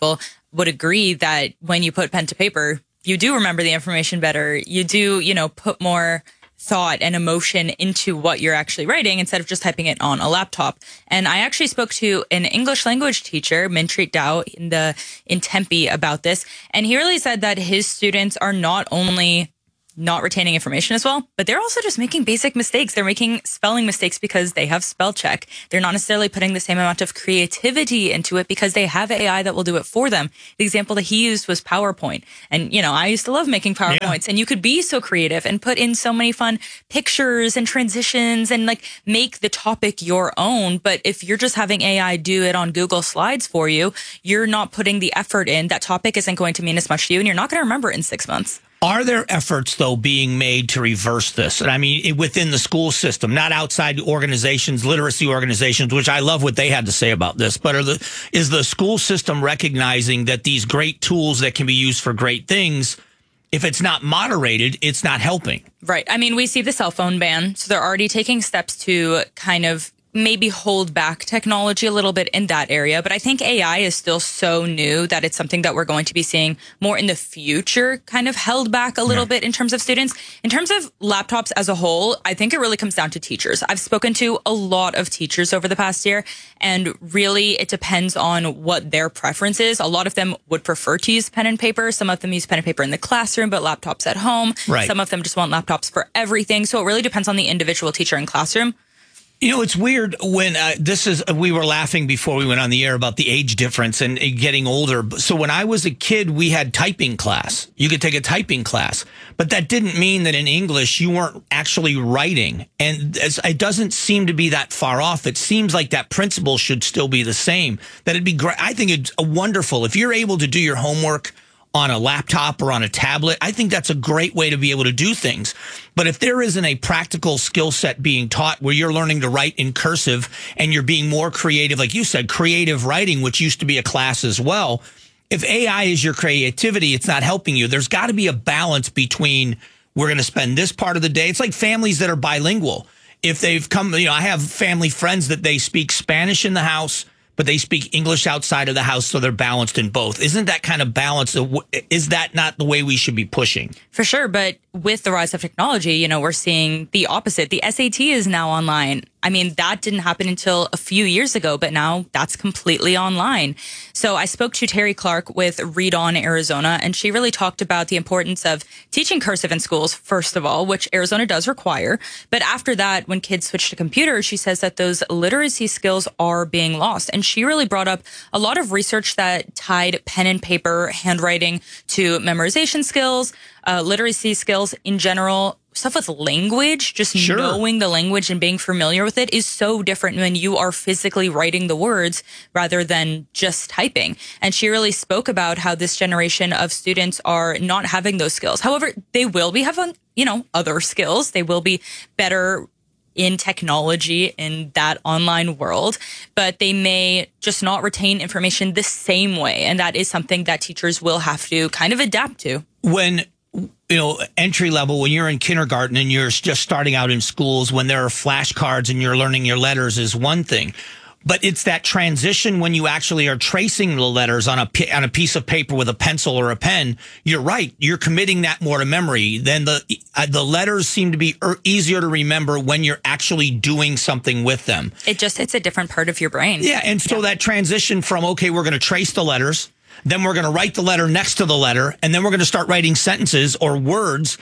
would agree that when you put pen to paper, you do remember the information better. You do, you know, put more thought and emotion into what you're actually writing instead of just typing it on a laptop. And I actually spoke to an English language teacher, Mintreat Dow, in the in Tempe about this. And he really said that his students are not only not retaining information as well, but they're also just making basic mistakes. They're making spelling mistakes because they have spell check. They're not necessarily putting the same amount of creativity into it because they have A I that will do it for them. The example that he used was PowerPoint. And, you know, I used to love making PowerPoints, yeah. and you could be so creative and put in so many fun pictures and transitions and like make the topic your own. But if you're just having A I do it on Google Slides for you, you're not putting the effort in. That topic isn't going to mean as much to you, and you're not going to remember it in six months. Are there efforts, though, being made to reverse this? And I mean, within the school system, not outside organizations, literacy organizations, which I love what they had to say about this. But are the is the school system recognizing that these great tools that can be used for great things, if it's not moderated, it's not helping? Right. I mean, we see the cell phone ban. So they're already taking steps to kind of maybe hold back technology a little bit in that area. But I think A I is still so new that it's something that we're going to be seeing more in the future, kind of held back a little yeah. bit in terms of students. In terms of laptops as a whole, I think it really comes down to teachers. I've spoken to a lot of teachers over the past year, and really it depends on what their preference is. A lot of them would prefer to use pen and paper. Some of them use pen and paper in the classroom, but laptops at home. Right. Some of them just want laptops for everything. So it really depends on the individual teacher and classroom. You know, it's weird when uh, this is, we were laughing before we went on the air about the age difference and, and getting older. So when I was a kid, we had typing class. You could take a typing class, but that didn't mean that in English you weren't actually writing. And as, it doesn't seem to be that far off. It seems like that principle should still be the same. That it'd be great. I think it's wonderful if you're able to do your homework on a laptop or on a tablet. I think that's a great way to be able to do things. But if there isn't a practical skill set being taught where you're learning to write in cursive and you're being more creative, like you said, creative writing, which used to be a class as well. If A I is your creativity, it's not helping you. There's got to be a balance between we're going to spend this part of the day. It's like families that are bilingual. If they've come, you know, I have family friends that they speak Spanish in the house, but they speak English outside of the house, so they're balanced in both. Isn't that kind of balance? Is that not the way we should be pushing? For sure, but with the rise of technology, you know, we're seeing the opposite. The S A T is now online. I mean, that didn't happen until a few years ago, but now that's completely online. So I spoke to Terry Clark with Read On Arizona, and she really talked about the importance of teaching cursive in schools, first of all, which Arizona does require. But after that, when kids switch to computers, she says that those literacy skills are being lost. And she really brought up a lot of research that tied pen and paper handwriting to memorization skills, uh, literacy skills in general. Stuff with language, just sure. knowing the language and being familiar with it is so different when you are physically writing the words rather than just typing. And she really spoke about how this generation of students are not having those skills. However, they will be having, you know, other skills. They will be better in technology in that online world, but they may just not retain information the same way. And that is something that teachers will have to kind of adapt to. When you know, entry level, when you're in kindergarten and you're just starting out in schools, when there are flashcards and you're learning your letters is one thing. But it's that transition when you actually are tracing the letters on a, on a piece of paper with a pencil or a pen. You're right. You're committing that more to memory. Then the, uh, the letters seem to be er, easier to remember when you're actually doing something with them. It just, it's a different part of your brain. Yeah. And so yeah. that transition from, okay, we're going to trace the letters, then we're going to write the letter next to the letter, and then we're going to start writing sentences or words.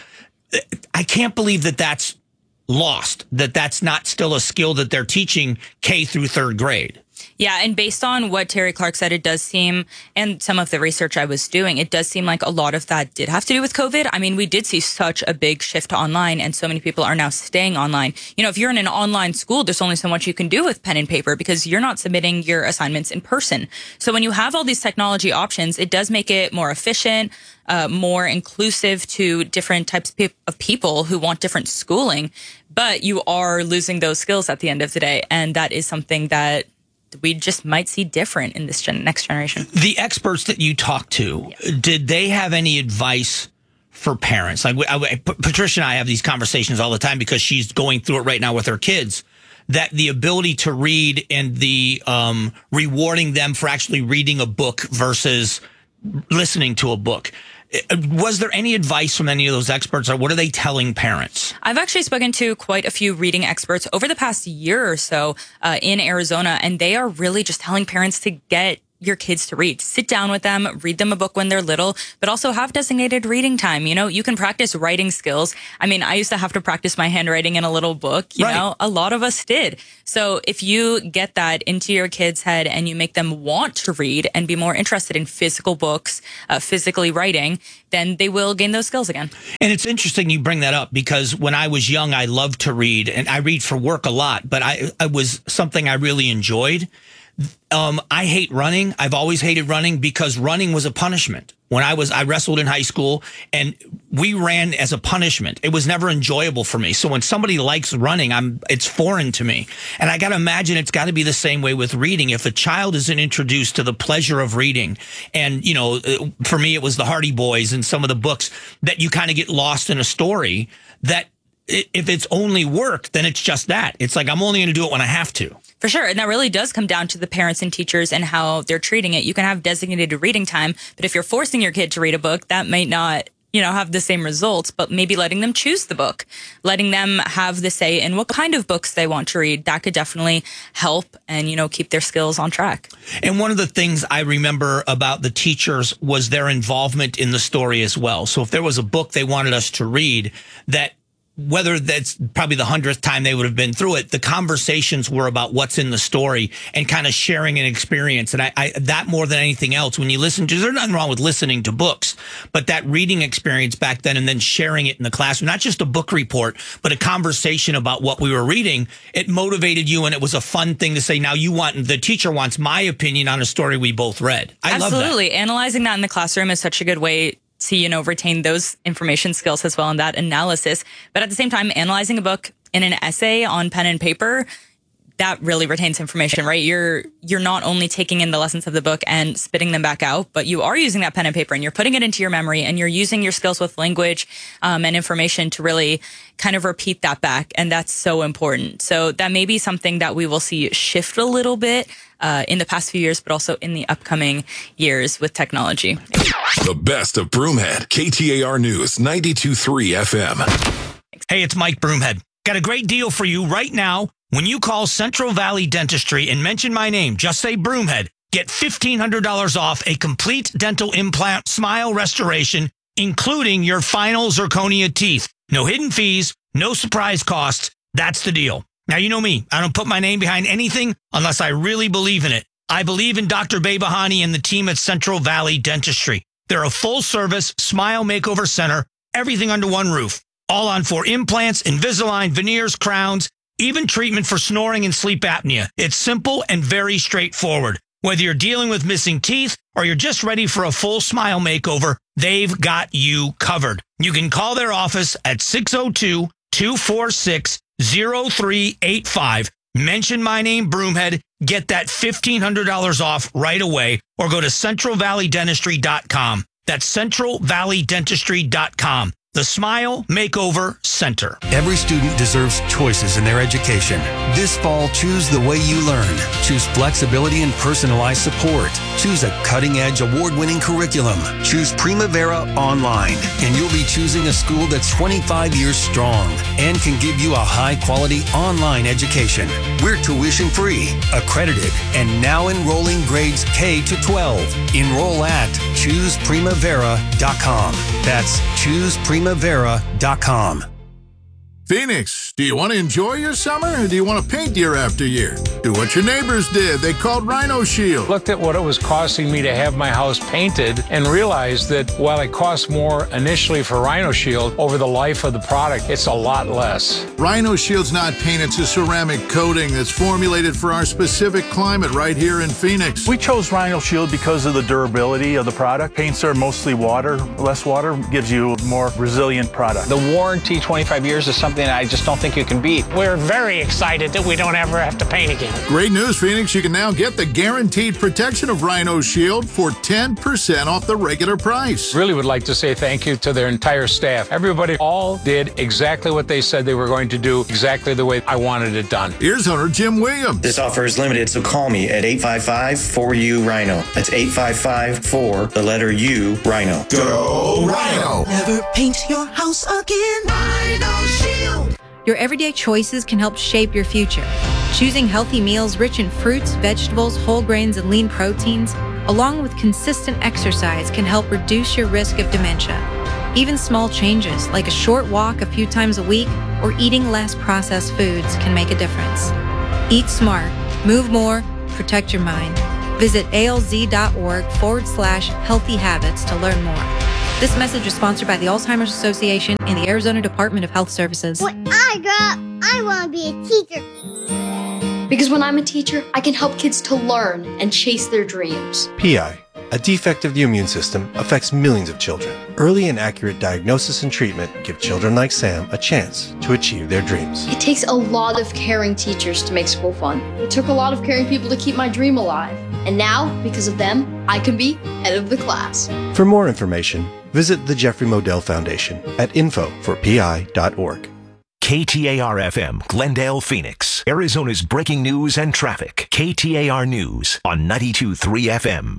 I can't believe that that's lost, that that's not still a skill that they're teaching K through third grade. Yeah, and based on what Terry Clark said, it does seem, and some of the research I was doing, it does seem like a lot of that did have to do with COVID. I mean, we did see such a big shift to online, and so many people are now staying online. You know, if you're in an online school, there's only so much you can do with pen and paper because you're not submitting your assignments in person. So when you have all these technology options, it does make it more efficient, uh, more inclusive to different types of, pe- of people who want different schooling. But you are losing those skills at the end of the day, and that is something that we just might see different in this gen- next generation. The experts that you talked to, yeah. did they have any advice for parents? Like I, I, Patricia and I have these conversations all the time because she's going through it right now with her kids, that the ability to read and the um, rewarding them for actually reading a book versus listening to a book. Was there any advice from any of those experts, or what are they telling parents? I've actually spoken to quite a few reading experts over the past year or so uh, in Arizona, and they are really just telling parents to get your kids to read. Sit down with them, read them a book when they're little, but also have designated reading time. You know, you can practice writing skills. I mean, I used to have to practice my handwriting in a little book. You Right. know, a lot of us did. So if you get that into your kid's head and you make them want to read and be more interested in physical books, uh, physically writing, then they will gain those skills again. And it's interesting you bring that up, because when I was young, I loved to read, and I read for work a lot, but I, it was something I really enjoyed. Um, I hate running. I've always hated running because running was a punishment. When I was, I wrestled in high school, and we ran as a punishment. It was never enjoyable for me. So when somebody likes running, I'm, it's foreign to me. And I got to imagine it's got to be the same way with reading. If a child isn't introduced to the pleasure of reading, and, you know, for me, it was the Hardy Boys and some of the books that you kind of get lost in a story, that if it's only work, then it's just that. It's like, I'm only going to do it when I have to. For sure. And that really does come down to the parents and teachers and how they're treating it. You can have designated reading time, but if you're forcing your kid to read a book, that might not, you know, have the same results, but maybe letting them choose the book, letting them have the say in what kind of books they want to read, that could definitely help and, you know, keep their skills on track. And one of the things I remember about the teachers was their involvement in the story as well. So if there was a book they wanted us to read, that whether that's probably the hundredth time they would have been through it, the conversations were about what's in the story and kind of sharing an experience. And I, I that more than anything else, when you listen to, there's nothing wrong with listening to books, but that reading experience back then and then sharing it in the classroom, not just a book report, but a conversation about what we were reading, it motivated you, and it was a fun thing to say, now you want, the teacher wants my opinion on a story we both read. I love that. Absolutely. Analyzing that in the classroom is such a good way to, you know, retain those information skills as well in that analysis. But at the same time, analyzing a book in an essay on pen and paper, that really retains information, right? You're you're not only taking in the lessons of the book and spitting them back out, but you are using that pen and paper and you're putting it into your memory, and you're using your skills with language um, and information to really kind of repeat that back. And that's so important. So that may be something that we will see shift a little bit uh, in the past few years, but also in the upcoming years with technology. The best of Broomhead, K T A R News, ninety-two point three F M. Hey, it's Mike Broomhead. Got a great deal for you right now. When you call Central Valley Dentistry and mention my name, just say Broomhead, get fifteen hundred dollars off a complete dental implant smile restoration, including your final zirconia teeth. No hidden fees, no surprise costs. That's the deal. Now, you know me. I don't put my name behind anything unless I really believe in it. I believe in Doctor Behbahani and the team at Central Valley Dentistry. They're a full-service smile makeover center, everything under one roof. All on for implants, Invisalign, veneers, crowns, even treatment for snoring and sleep apnea. It's simple and very straightforward. Whether you're dealing with missing teeth or you're just ready for a full smile makeover, they've got you covered. You can call their office at six oh two, two four six, oh three eight five. Mention my name, Broomhead. Get that fifteen hundred dollars off right away, or go to central valley dentistry dot com. That's central valley dentistry dot com. The Smile Makeover Center. Every student deserves choices in their education. This fall, choose the way you learn. Choose flexibility and personalized support. Choose a cutting-edge, award-winning curriculum. Choose Primavera Online, and you'll be choosing a school that's twenty-five years strong and can give you a high-quality online education. We're tuition-free, accredited, and now enrolling grades K to twelve. Enroll at choose primavera dot com. That's choose primavera dot com. Phoenix, do you want to enjoy your summer, or do you want to paint year after year? Do what your neighbors did. They called Rhino Shield. Looked at what it was costing me to have my house painted and realized that while it costs more initially for Rhino Shield, over the life of the product, it's a lot less. Rhino Shield's not paint, it's a ceramic coating that's formulated for our specific climate right here in Phoenix. We chose Rhino Shield because of the durability of the product. Paints are mostly water. Less water gives you a more resilient product. The warranty, twenty-five years, is something something I just don't think you can beat. We're very excited that we don't ever have to paint again. Great news, Phoenix. You can now get the guaranteed protection of Rhino Shield for ten percent off the regular price. Really would like to say thank you to their entire staff. Everybody all did exactly what they said they were going to do, exactly the way I wanted it done. Here's owner Jim Williams. This offer is limited, so call me at eight five five, four U, Rhino. That's eight five five, four, the letter U, Rhino. Go Rhino! Never paint your house again. Rhino Shield. Your everyday choices can help shape your future. Choosing healthy meals rich in fruits, vegetables, whole grains, and lean proteins, along with consistent exercise, can help reduce your risk of dementia. Even small changes, like a short walk a few times a week or eating less processed foods, can make a difference. Eat smart, move more, protect your mind. Visit alz.org forward slash healthy habits to learn more. This message is sponsored by the Alzheimer's Association and the Arizona Department of Health Services. When I grow up, I want to be a teacher. Because when I'm a teacher, I can help kids to learn and chase their dreams. P I, a defect of the immune system, affects millions of children. Early and accurate diagnosis and treatment give children like Sam a chance to achieve their dreams. It takes a lot of caring teachers to make school fun. It took a lot of caring people to keep my dream alive. And now, because of them, I can be head of the class. For more information, visit the Jeffrey Modell Foundation at info for P I dot org. K T A R F M, Glendale, Phoenix, Arizona's breaking news and traffic. K T A R News on ninety-two point three F M.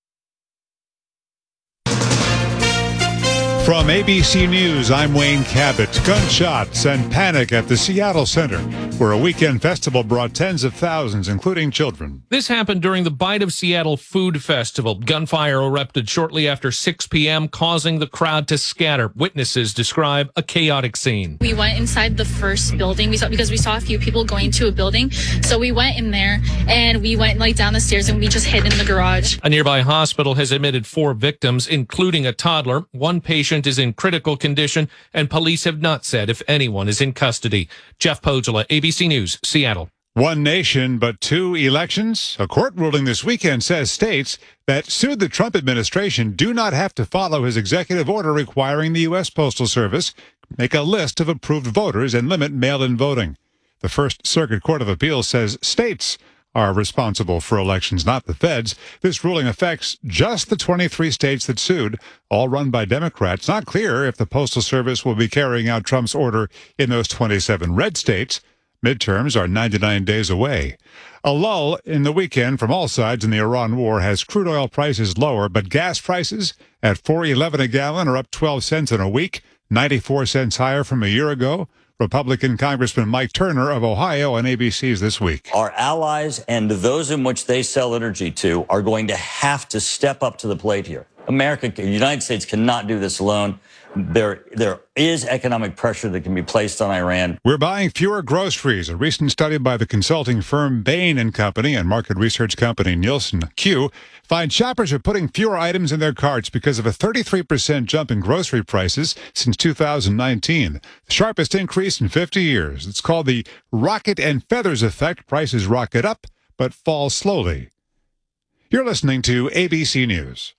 From A B C News, I'm Wayne Cabot. Gunshots and panic at the Seattle Center, where a weekend festival brought tens of thousands, including children. This happened during the Bite of Seattle Food Festival. Gunfire erupted shortly after six p.m., causing the crowd to scatter. Witnesses describe a chaotic scene. We went inside the first building we saw because we saw a few people going to a building. So we went in there and we went like down the stairs and we just hid in the garage. A nearby hospital has admitted four victims, including a toddler. One patient is in critical condition, and police have not said if anyone is in custody. Jeff Pogela, A B C News, Seattle. One nation, but two elections? A court ruling this weekend says states that sued the Trump administration do not have to follow his executive order requiring the U S Postal Service make a list of approved voters and limit mail-in voting. The First Circuit Court of Appeals says states are responsible for elections, not the feds. This ruling affects just the twenty-three states that sued, all run by Democrats. Not clear if the Postal Service will be carrying out Trump's order in those twenty-seven red states. Midterms are ninety-nine days away. A lull in the weekend from all sides in the Iran war has crude oil prices lower, but gas prices at four eleven a gallon are up twelve cents in a week, ninety-four cents higher from a year ago. Republican Congressman Mike Turner of Ohio on A B C's This Week. Our allies and those in which they sell energy to are going to have to step up to the plate here. America, the United States cannot do this alone. There, there is economic pressure that can be placed on Iran. We're buying fewer groceries. A recent study by the consulting firm Bain and Company and market research company Nielsen Q finds shoppers are putting fewer items in their carts because of a thirty-three percent jump in grocery prices since two thousand nineteen, the sharpest increase in fifty years. It's called the rocket and feathers effect. Prices rocket up, but fall slowly. You're listening to A B C News.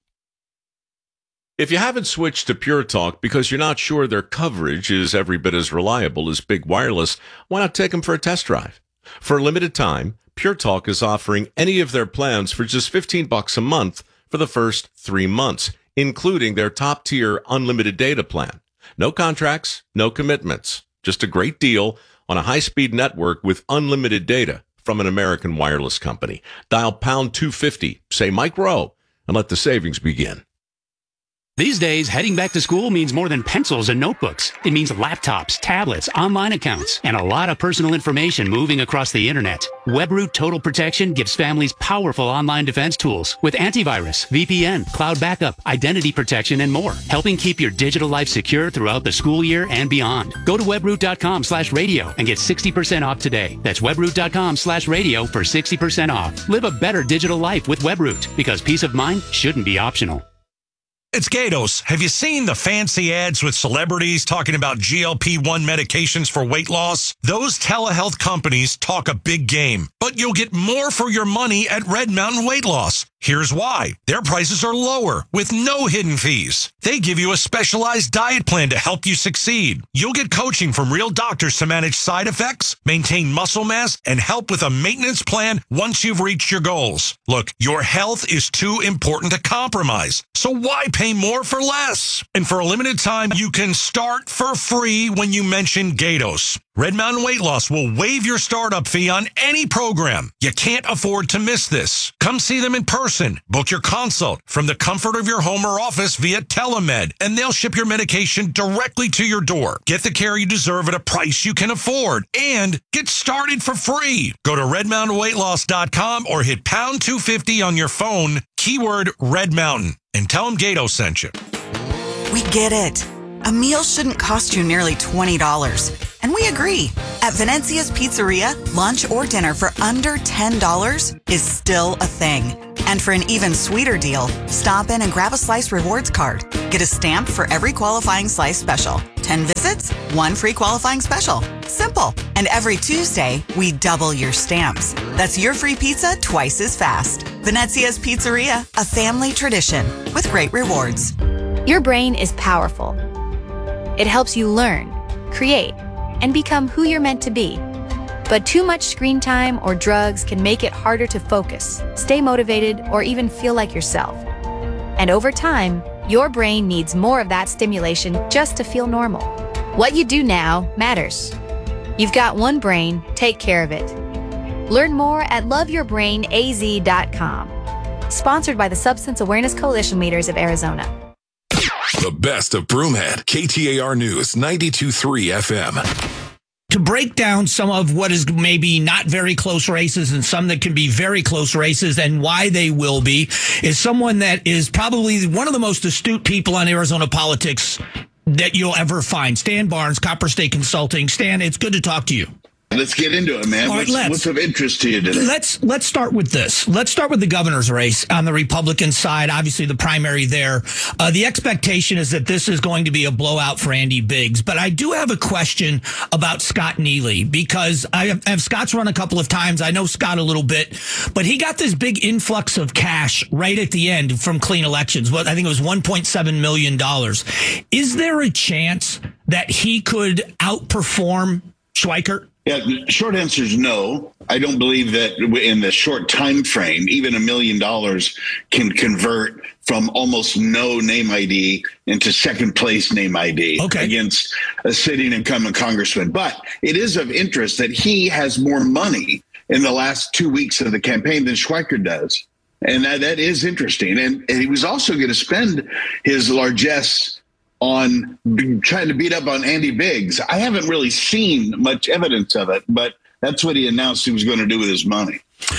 If you haven't switched to Pure Talk because you're not sure their coverage is every bit as reliable as Big Wireless, why not take them for a test drive? For a limited time, Pure Talk is offering any of their plans for just fifteen bucks a month for the first three months, including their top-tier unlimited data plan. No contracts, no commitments, just a great deal on a high-speed network with unlimited data from an American wireless company. Dial pound two fifty, say Mike Rowe, and let the savings begin. These days, heading back to school means more than pencils and notebooks. It means laptops, tablets, online accounts, and a lot of personal information moving across the internet. WebRoot Total Protection gives families powerful online defense tools with antivirus, V P N, cloud backup, identity protection, and more, helping keep your digital life secure throughout the school year and beyond. Go to webroot.com slash radio and get sixty percent off today. That's webroot.com slash radio for sixty percent off. Live a better digital life with WebRoot, because peace of mind shouldn't be optional. It's Gatos. Have you seen the fancy ads with celebrities talking about G L P one medications for weight loss? Those telehealth companies talk a big game, but you'll get more for your money at Red Mountain Weight Loss. Here's why. Their prices are lower with no hidden fees. They give you a specialized diet plan to help you succeed. You'll get coaching from real doctors to manage side effects, maintain muscle mass, and help with a maintenance plan once you've reached your goals. Look, your health is too important to compromise, so why pay more for less? And for a limited time, you can start for free when you mention Gatos. Red Mountain Weight Loss will waive your startup fee on any program. You can't afford to miss this. Come see them in person. Book your consult from the comfort of your home or office via telemed, and they'll ship your medication directly to your door. Get the care you deserve at a price you can afford and get started for free. Go to red mountain weight loss dot com or hit pound two fifty on your phone, keyword Red Mountain, and tell them Gato sent you. We get it. A meal shouldn't cost you nearly twenty dollars. And we agree. At Venezia's Pizzeria, lunch or dinner for under ten dollars is still a thing. And for an even sweeter deal, stop in and grab a Slice Rewards card. Get a stamp for every qualifying Slice special. ten visits, one free qualifying special. Simple. And every Tuesday, we double your stamps. That's your free pizza twice as fast. Venezia's Pizzeria, a family tradition with great rewards. Your brain is powerful. It helps you learn, create, and become who you're meant to be. But too much screen time or drugs can make it harder to focus, stay motivated, or even feel like yourself. And over time, your brain needs more of that stimulation just to feel normal. What you do now matters. You've got one brain, take care of it. Learn more at love your brain a z dot com. Sponsored by the Substance Awareness Coalition Leaders of Arizona. The best of Broomhead, K T A R News, ninety-two point three F M. To break down some of what is maybe not very close races and some that can be very close races and why they will be, is someone that is probably one of the most astute people on Arizona politics that you'll ever find. Stan Barnes, Copper State Consulting. Stan, it's good to talk to you. Let's get into it, man. All right, what's, what's of interest to you today? Let's let's start with this. Let's start with the governor's race on the Republican side. Obviously, the primary there. Uh, the expectation is that this is going to be a blowout for Andy Biggs. But I do have a question about Scott Neely, because I have, have Scott's run a couple of times. I know Scott a little bit, but he got this big influx of cash right at the end from clean elections. Well, I think it was one point seven million dollars. Is there a chance that he could outperform Schweikert? Yeah, the short answer is no. I don't believe that in the short time frame, even a million dollars can convert from almost no name I D into second place name I D okay. against a sitting incumbent congressman. But it is of interest that he has more money in the last two weeks of the campaign than Schweikert does. And that, that is interesting. And, and he was also going to spend his largesse on trying to beat up on Andy Biggs. I haven't really seen much evidence of it, but that's what he announced he was going to do with his money.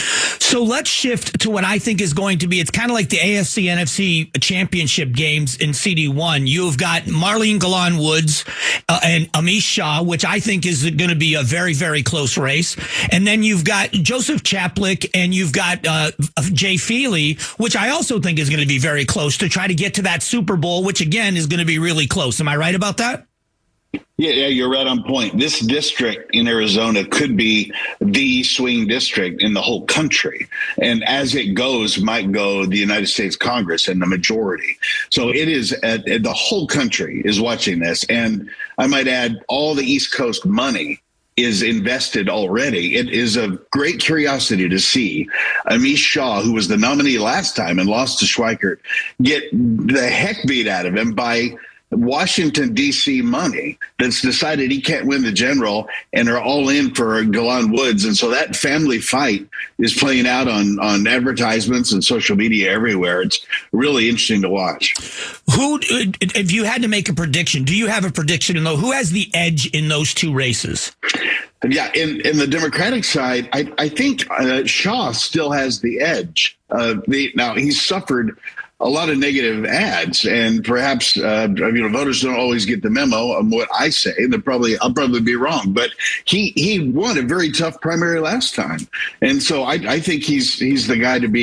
So let's shift to what I think is going to be, it's kind of like the A F C N F C championship games in C D one. You've got Marlene Galan Woods uh, and Amish Shah, which I think is going to be a very, very close race. And then you've got Joseph Chaplik and you've got uh, Jay Feely, which I also think is going to be very close to try to get to that Super Bowl, which again is going to be really close. Am I right about that? Yeah, yeah, you're right on point. This district in Arizona could be the swing district in the whole country. And as it goes, might go the United States Congress and the majority. So it is, at, at the whole country is watching this. And I might add, all the East Coast money is invested already. It is of great curiosity to see Amish Shah, who was the nominee last time and lost to Schweikert, get the heck beat out of him by Washington, D C money that's decided he can't win the general and are all in for Galan Woods. And so that family fight is playing out on, on advertisements and social media everywhere. It's really interesting to watch. Who, if you had to make a prediction, do you have a prediction in though? Who has the edge in those two races? Yeah, in, in the Democratic side, I, I think uh, Shah still has the edge. Uh, the, now, he's suffered a lot of negative ads, and perhaps uh, you know voters don't always get the memo on what I say. They're probably I'll probably be wrong, but he he won a very tough primary last time, and so I, I think he's he's the guy to beat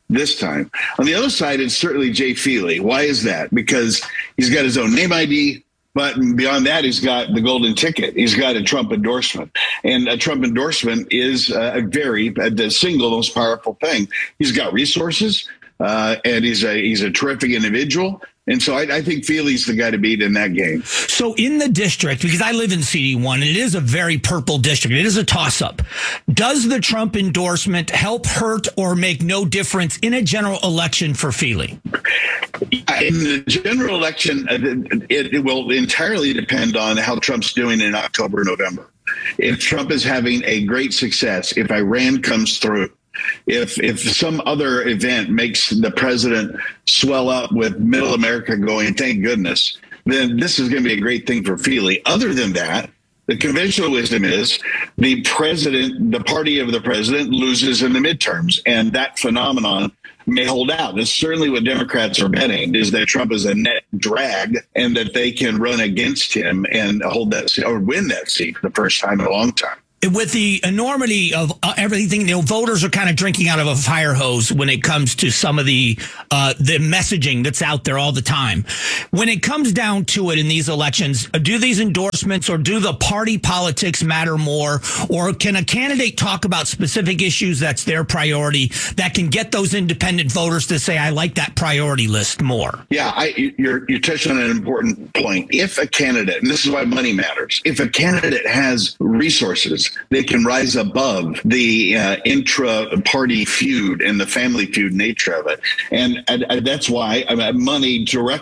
this time. On the other side, it's certainly Jay Feely. Why is that? Because he's got his own name I D. But beyond that, he's got the golden ticket. He's got a Trump endorsement. And a Trump endorsement is a very, the single most powerful thing. He's got resources, uh, and he's a he's a terrific individual. And so I, I think Feely's the guy to beat in that game. So in the district, because I live in C D one, and it is a very purple district, it is a toss-up. Does the Trump endorsement help, hurt, or make no difference in a general election for Feely? In the general election, it, it will entirely depend on how Trump's doing in October, November. If Trump is having a great success, if Iran comes through, If if some other event makes the president swell up with middle America going, thank goodness, then this is going to be a great thing for Feely. Other than that, the conventional wisdom is the president, the party of the president loses in the midterms, and that phenomenon may hold out. That's certainly what Democrats are betting, is that Trump is a net drag and that they can run against him and hold that seat or win that seat for the first time in a long time. With the enormity of uh, everything, you know, voters are kind of drinking out of a fire hose when it comes to some of the uh, the messaging that's out there all the time. When it comes down to it in these elections, do these endorsements or do the party politics matter more? Or can a candidate talk about specific issues that's their priority that can get those independent voters to say, I like that priority list more? Yeah, I, you're, you're touching on an important point. If a candidate, and this is why money matters, if a candidate has resources, they can rise above the uh, intra-party feud and the family feud nature of it. And, and, and that's why I mean, money direct